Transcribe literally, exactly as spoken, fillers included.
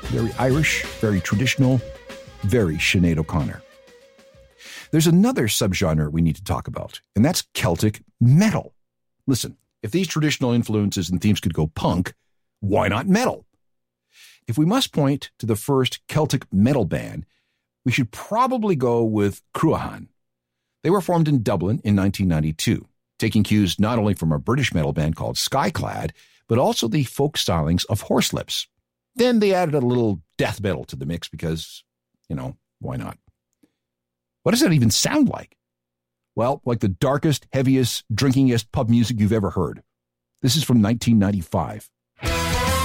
Very Irish, very traditional, very Sinead O'Connor. There's another subgenre we need to talk about, and that's Celtic metal. Listen, if these traditional influences and themes could go punk, why not metal? If we must point to the first Celtic metal band, we should probably go with Cruachan. They were formed in Dublin in nineteen ninety-two, taking cues not only from a British metal band called Skyclad, but also the folk stylings of Horselips. Then they added a little death metal to the mix because, you know, why not? What does that even sound like? Well, like the darkest, heaviest, drinkingest pub music you've ever heard. This is from nineteen ninety-five.